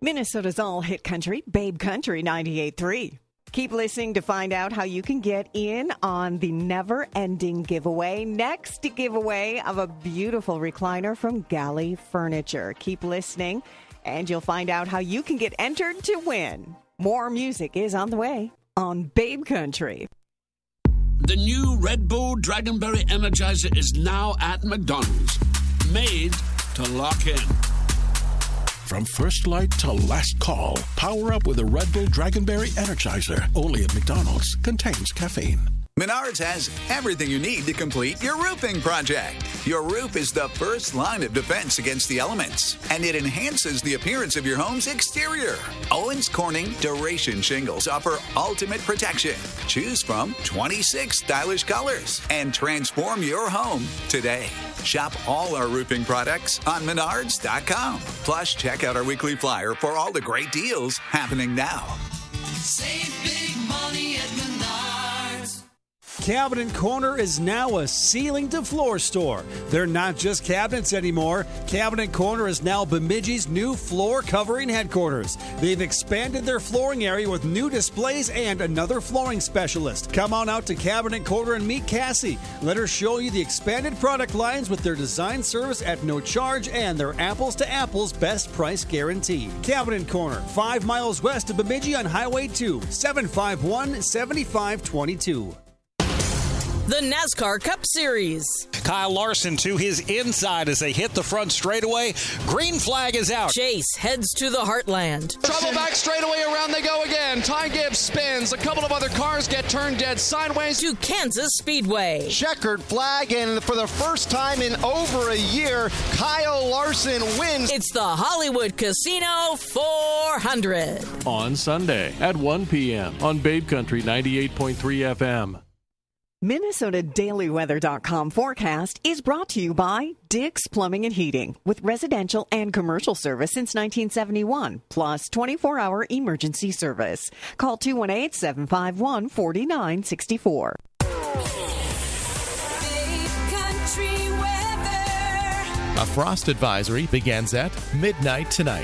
Minnesota's all-hit country, Babe Country 98.3. Keep listening to find out how you can get in on the never-ending giveaway. Next giveaway of a beautiful recliner from Galley Furniture. Keep listening, and you'll find out how you can get entered to win. More music is on the way on Babe Country. The new Red Bull Dragonberry Energizer is now at McDonald's. Made to lock in. From first light to last call, power up with a Red Bull Dragonberry Energizer. Only at McDonald's. Contains caffeine. Menards has everything you need to complete your roofing project. Your roof is the first line of defense against the elements, and it enhances the appearance of your home's exterior. Owens Corning Duration Shingles offer ultimate protection. Choose from 26 stylish colors and transform your home today. Shop all our roofing products on Menards.com. Plus, check out our weekly flyer for all the great deals happening now. Save big money at Menards. Cabinet Corner is now a ceiling-to-floor store. They're not just cabinets anymore. Cabinet Corner is now Bemidji's new floor covering headquarters. They've expanded their flooring area with new displays and another flooring specialist. Come on out to Cabinet Corner and meet Cassie. Let her show you the expanded product lines with their design service at no charge and their apples-to-apples best price guarantee. Cabinet Corner, 5 miles west of Bemidji on Highway 2, 751-7522. The NASCAR Cup Series. Kyle Larson to his inside as they hit the front straightaway. Green flag is out. Chase heads to the Heartland. Trouble back straightaway, around they go again. Ty Gibbs spins. A couple of other cars get turned dead sideways. To Kansas Speedway. Checkered flag, and for the first time in over a year, Kyle Larson wins. It's the Hollywood Casino 400. On Sunday at 1 p.m. on Babe Country 98.3 FM. MinnesotaDailyWeather.com forecast is brought to you by Dick's Plumbing and Heating, with residential and commercial service since 1971, plus 24-hour emergency service. Call 218-751-4964. A frost advisory begins at midnight tonight.